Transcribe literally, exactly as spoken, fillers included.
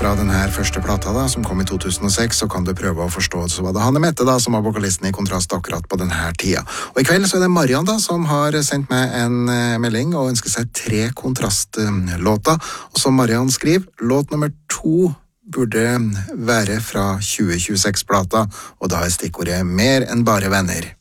fra denne første plata da, som kom i to tusen og seks, så kan du prøve å forstå. Så var det Hanne Mette da, som var vokalisten i Kontrast akkurat på denne tida. Og i kveld så er det Marian da, som har sendt meg en melding og ønsker seg tre kontrastlåter. Og som Marian skriver, låt nummer to burde være fra tjue tjueseks-plata, og da er stikkordet Mer enn bare venner.